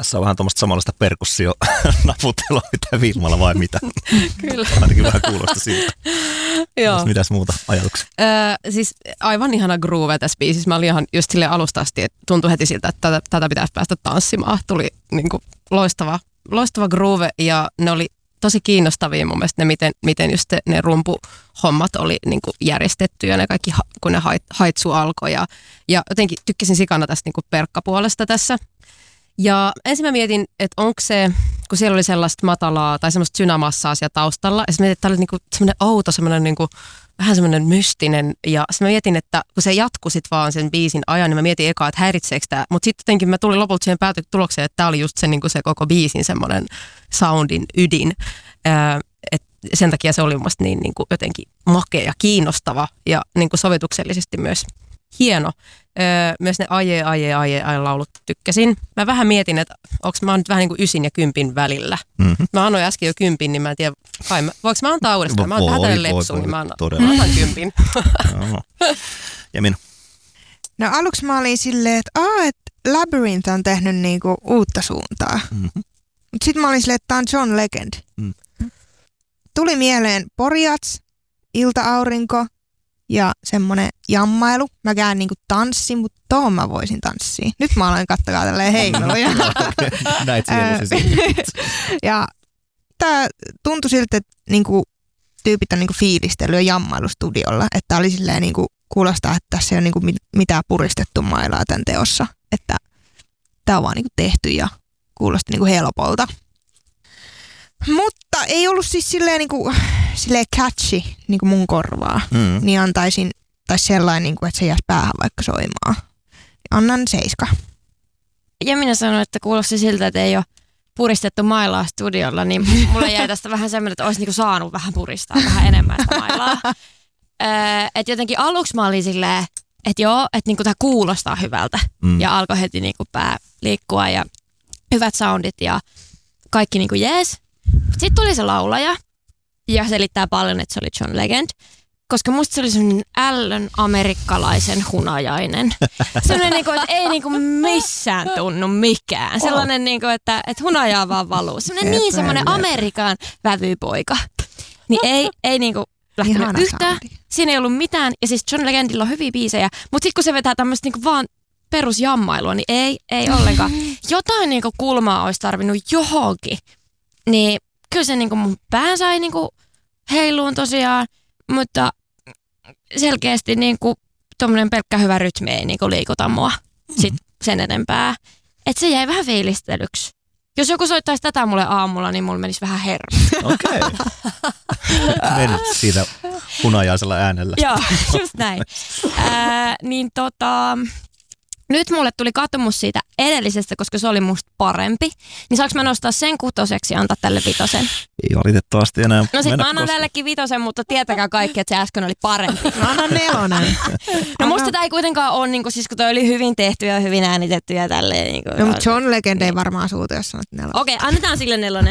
Tässä on vähän tuommoista samanlaista perkussio-naputtelua, mitä Vilmalla vai mitä. Kyllä. Ainakin vähän kuulosta siltä. Joo. Mitäs muuta ajatuksia? Siis aivan ihana groove tässä biisissä. Mä olin ihan just silleen alusta asti, että tuntui heti siltä, että tätä pitäisi päästä tanssimaan. Tuli niinku loistava groove ja ne oli tosi kiinnostavia mun mielestä ne, miten just ne rumpuhommat oli niinku järjestetty ja ne kaikki, kun ne haitsu alkoi. Ja jotenkin tykkäsin sikana tästä niinku perkkapuolesta tässä. Ja ensin mä mietin, että onko se, kun siellä oli sellaista matalaa tai semmoista synämassaa siellä taustalla. Ja sitten mietin, että tämä oli niinku semmoinen outo, semmoinen niinku, vähän semmoinen mystinen. Ja sitten mä mietin, että kun se jatkui sit vaan sen biisin ajan, niin mä mietin ekaa, että häiritseekö tämä. Mutta sitten jotenkin mä tulin lopulta siihen tulokseen, että tämä oli just se, niinku se koko biisin semmoinen soundin ydin. Et sen takia se oli mun mielestä niin niinku jotenkin makea ja kiinnostava ja niinku sovituksellisesti myös hieno. Myös ne aje laulut tykkäsin. Mä vähän mietin, että mä oon nyt vähän niin kuin 9 ja 10 välillä. Mm-hmm. Mä annoin äsken jo 10, niin mä en tiedä, voinko mä antaa uudestaan? Mä oon vähän tälle lepsuun, niin mä annan 10. Ja minä? No aluksi mä olin silleen, että Labyrinth on tehnyt niinku uutta suuntaa. Mm-hmm. Mut sit mä olin silleen, että tää on John Legend. Mm. Tuli mieleen Porjats, Ilta-aurinko ja semmonen jammailu. Mäkään niinku tanssin, mutta tohon mä voisin tanssia. Nyt mä aloin katsoa tälleen heiluja. Näit sielusi. Ja tää tuntui siltä, että niinku tyypit on niinku fiilistellyt ja jammailustudiolla. Että oli silleen niinku kuulostaa, että tässä ei ole niinku mitään puristettu mailaa tämän teossa. Että tää on vaan niinku tehty ja kuulosti niinku helpolta. Mutta ei ollut siis silleen catchy niinku mun korvaa. Niin antaisin, tai sellainen, niinku, että se jäisi päähän vaikka soimaan. Annan 7. Ja minä sanoin, että kuulosti siltä, että ei ole puristettu mailaa studiolla, niin mulle jäi tästä vähän semmoinen, että olisi niinku saanut vähän puristaa vähän enemmän sitä mailaa. Että jotenkin aluksi mä olin silleen, että joo, että niinku tämä kuulostaa hyvältä. Ja alkoi heti niinku pää liikkua ja hyvät soundit ja kaikki niinku jees. Sitten tuli se laulaja ja selittää paljon, että se oli John Legend, koska musta se oli semmoinen ällön amerikkalaisen hunajainen. Sellainen, niinku, että ei niinku missään tunnu mikään. Sellainen, niinku, että hunajaa vaan valuu. Semmoinen Amerikan vävypoika. Niin ei niinku lähtenyt yhtään. Siinä ei ollut mitään. Ja siis John Legendilla on hyviä biisejä. Mutta sitten kun se vetää tämmöistä niinku vaan perusjammailua, niin ei ollenkaan. Jotain niinku kulmaa olisi tarvinnut johonkin. Niin kyllä se niinku mun pään sai niinku heiluun tosiaan, mutta selkeästi niinku tommonen pelkkä hyvä rytmi ei niinku liikuta mua sit sen enempää. Et se jäi vähän fiilistelyksi. Jos joku soittaisi tätä mulle aamulla, niin mulla menisi vähän hermo. Okei. Menit siitä hunajaisella äänellä. Joo, just näin. Nyt mulle tuli katumus siitä edellisestä, koska se oli musta parempi. Niin saanko mä nostaa sen 6 ja antaa tälle 5? Ei valitettavasti enää. No sit mä annan tällekin 5, mutta tietäkää kaikki, että se äsken oli parempi. Mä annan 4. No musta tää ei kuitenkaan ole, niin siis kun toi oli hyvin tehty ja hyvin äänitetty ja tälleen. Niin no mutta John Legend ei varmaan suuta, jos sanot 4. Okei, annetaan sille 4.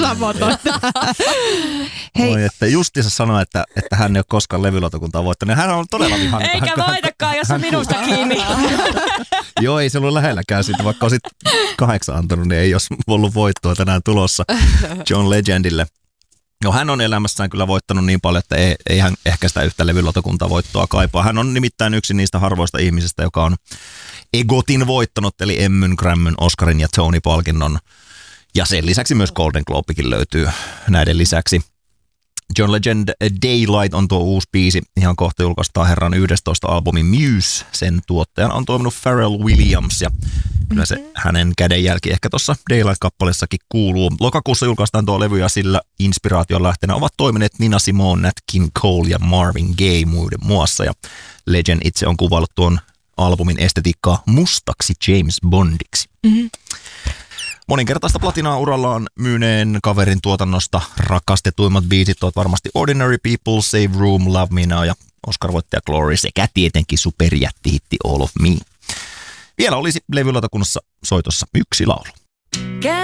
Hei. Oi, että justiinsa sanoi, että hän ei ole koskaan levylautakuntaa voittanut. Hän on todella vihainen. Eikä voitakaan, jos on minusta kiinni. Joo, ei se ollut lähelläkään siitä, vaikka olisit 8 antanut, niin ei olisi ollut voittoa tänään tulossa John Legendille. No hän on elämässään kyllä voittanut niin paljon, että ei hän ehkä sitä yhtä levylautakuntavoittoa kaipaa. Hän on nimittäin yksi niistä harvoista ihmisistä, joka on EGOTin voittanut, eli Emmyn, Grammyn, Oscarin ja Tony-palkinnon. Ja sen lisäksi myös Golden Globekin löytyy näiden lisäksi. John Legend Daylight on tuo uusi biisi. Ihan kohta julkaistaan herran 11 albumin Muse. Sen tuottajana on toiminut Pharrell Williams ja kyllä se hänen kädenjälki ehkä tuossa Daylight-kappaleessakin kuuluu. Lokakuussa julkaistaan tuo levy ja sillä inspiraation lähteenä ovat toimineet Nina Simone, Nat King Cole ja Marvin Gaye muiden muassa. Ja Legend itse on kuvaillut tuon albumin estetiikkaa mustaksi James Bondiksi. Mm-hmm. Moninkertaista platinaa urallaan myyneen kaverin tuotannosta rakastetuimmat biisit ovat varmasti Ordinary People, Save Room, Love Me Now ja Oscar-voittaja Glory sekä tietenkin superjättihitti All of Me. Vielä olisi levylautakunnassa soitossa 1 laulu.